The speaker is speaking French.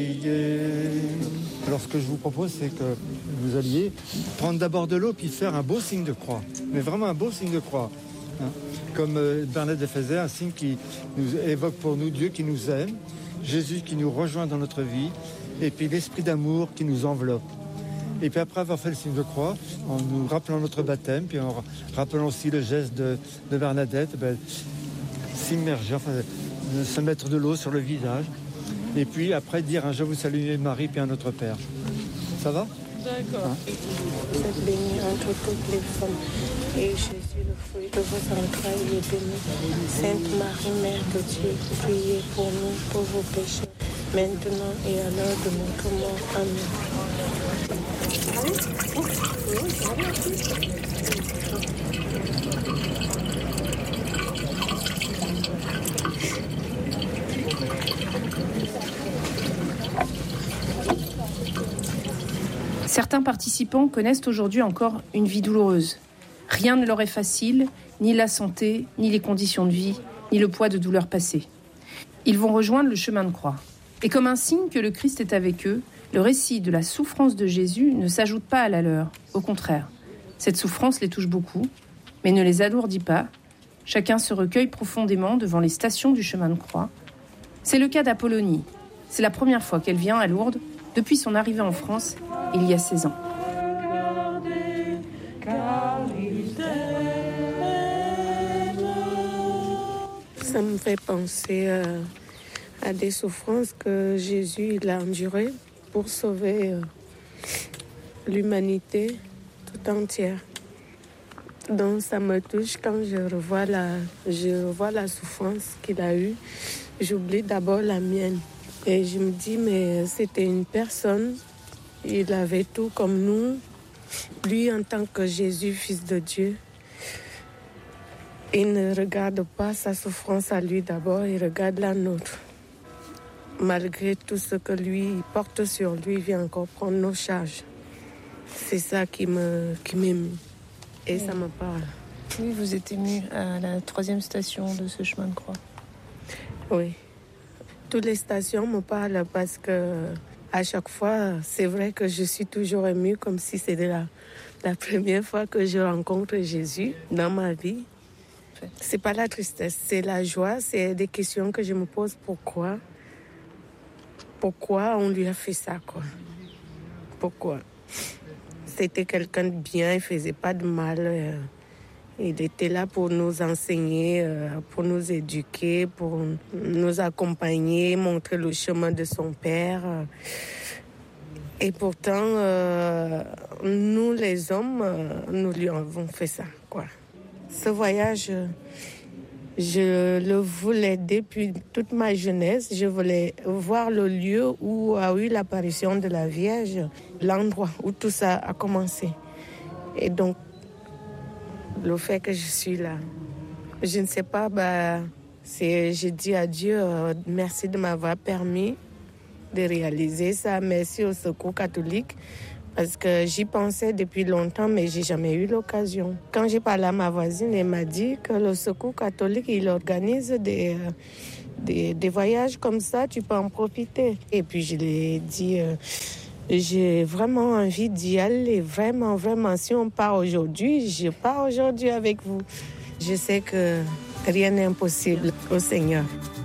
Alors ce que je vous propose, c'est que vous alliez prendre d'abord de l'eau puis faire un beau signe de croix. Mais vraiment un beau signe de croix. Hein. Comme Bernadette faisait, un signe qui nous évoque pour nous Dieu qui nous aime, Jésus qui nous rejoint dans notre vie, et puis l'esprit d'amour qui nous enveloppe. Et puis après avoir fait le signe de croix, en nous rappelant notre baptême, puis en rappelant aussi le geste de Bernadette, s'immerger, se mettre de l'eau sur le visage. Et puis après dire un Je vous salue Marie, puis un Notre Père. Ça va ? D'accord. Hein? Vous êtes bénie entre toutes les femmes, et Jésus, le fruit de vos entrailles, est béni. Sainte Marie, Mère de Dieu, priez pour nous pauvres pécheurs, maintenant et à l'heure de notre mort. Amen. Certains participants connaissent aujourd'hui encore une vie douloureuse. Rien ne leur est facile, ni la santé, ni les conditions de vie, ni le poids de douleurs passées. Ils vont rejoindre le chemin de croix. Et comme un signe que le Christ est avec eux, le récit de la souffrance de Jésus ne s'ajoute pas à la leur. Au contraire, cette souffrance les touche beaucoup, mais ne les alourdit pas. Chacun se recueille profondément devant les stations du chemin de croix. C'est le cas d'Apollonie. C'est la première fois qu'elle vient à Lourdes depuis son arrivée en France il y a 16 ans. Ça me fait penser à des souffrances que Jésus il a endurées pour sauver l'humanité tout entière. Donc ça me touche quand je revois la souffrance qu'il a eue. J'oublie d'abord la mienne. Et je me dis, mais c'était une personne, il avait tout comme nous. Lui, en tant que Jésus, fils de Dieu, il ne regarde pas sa souffrance à lui d'abord, il regarde la nôtre. Malgré tout ce que lui porte sur lui, il vient encore prendre nos charges. C'est ça qui m'émeut. Et ça me parle. Oui, vous êtes ému à la 3e station de ce chemin de croix. Oui. Toutes les stations me parlent parce que à chaque fois, c'est vrai que je suis toujours émue comme si c'était la première fois que je rencontre Jésus dans ma vie. C'est pas la tristesse, c'est la joie, c'est des questions que je me pose. Pourquoi on lui a fait ça, quoi? Pourquoi? C'était quelqu'un de bien, il faisait pas de mal. Il était là pour nous enseigner, pour nous éduquer, pour nous accompagner, montrer le chemin de son Père. Et pourtant, nous les hommes, nous lui avons fait ça, quoi. Ce voyage, je le voulais depuis toute ma jeunesse. Je voulais voir le lieu où a eu l'apparition de la Vierge, l'endroit où tout ça a commencé. Et donc, le fait que je suis là, je ne sais pas, j'ai dit à Dieu, merci de m'avoir permis de réaliser ça. Merci au Secours catholique, parce que j'y pensais depuis longtemps, mais j'ai jamais eu l'occasion. Quand j'ai parlé à ma voisine, elle m'a dit que le Secours catholique, il organise des voyages comme ça, tu peux en profiter. Et puis je lui ai dit, j'ai vraiment envie d'y aller, vraiment, vraiment. Si on part aujourd'hui, je pars aujourd'hui avec vous. Je sais que rien n'est impossible au Seigneur.